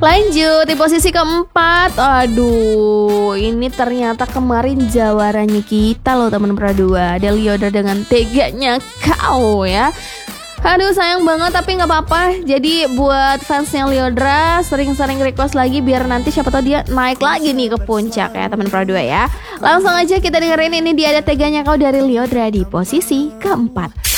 Lanjut di posisi keempat. Aduh, ini ternyata kemarin jawarannya kita loh teman Pradua. Ada Lyodra dengan teganya kau ya. Aduh sayang banget tapi gak apa-apa. Jadi buat fansnya Lyodra sering-sering request lagi biar nanti siapa tahu dia naik lagi nih ke puncak ya teman Pradua ya. Langsung aja kita dengerin ini dia ada teganya kau dari Lyodra di posisi keempat.